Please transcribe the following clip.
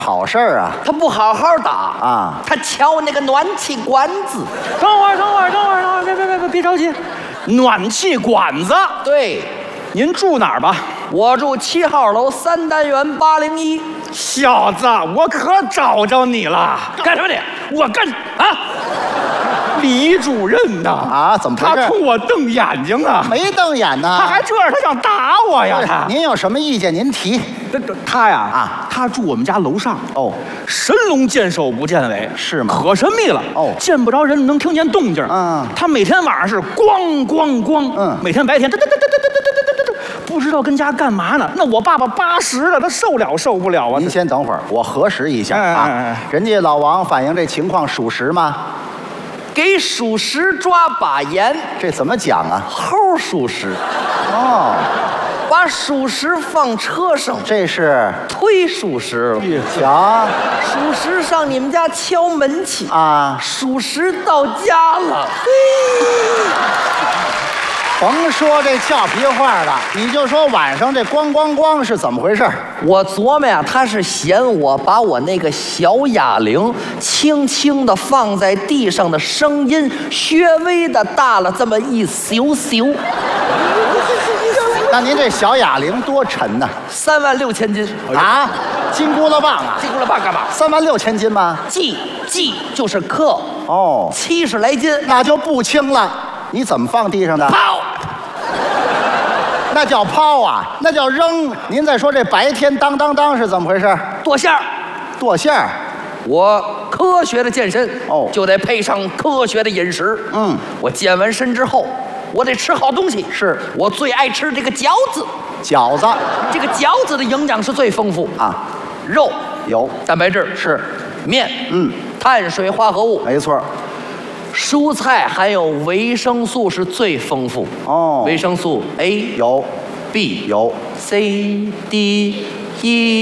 好事儿啊！ 他不好好打啊， 他敲那个暖气管子。 等会儿，别着急，暖气管子。 对， 您住哪儿吧？ 我住7号楼3单元801。 小子，我可找着你了！ 干什么你？ 我干啊！李主任呐！ 啊，怎么回事？ 他冲我瞪眼睛啊！ 没瞪眼呢。 他还这样，他想打我呀！他。 您有什么意见？您提。 他呀啊，他住我们家楼上哦， 神龙见首不见尾， 是吗？ 可神秘了哦， 见不着人，能听见动静。 嗯， 他每天晚上是咣咣咣，每天白天不知道跟家干嘛呢。那我爸爸80了，他受不了啊！ 您先等会儿，我核实一下啊。人家老王反映这情况属实吗？ 给属实抓把盐， 这怎么讲啊？ 齁属实。 哦。 把属实放车上， 这是忒属实了。 瞧， 属实上你们家敲门去啊， 属实到家了。 甭说这俏皮话了，你就说晚上这咣咣咣是怎么回事？ 我琢磨呀，他是嫌我把我那个小哑铃轻轻地放在地上的声音稍微的大了这么一咻咻。 那您这小哑铃多沉呢 ？36000斤啊！金箍了棒啊！ 金箍了棒干嘛 ？36000斤吗？ 记就是克哦 ，70来斤， 那就不轻了。你怎么放地上的？ 抛， 那叫抛啊，那叫扔。您再说这白天当当当是怎么回事？ 剁馅儿， 剁馅儿。 我科学的健身哦， 就得配上科学的饮食。我健完身之后。我得吃好东西， 是我最爱吃这个饺子。 饺子， 这个饺子的营养是最丰富啊， 肉有， 蛋白质是， 面碳水化合物没错， 蔬菜含有维生素是最丰富哦， 维生素 A 有 ，B 有 ，C、D、E。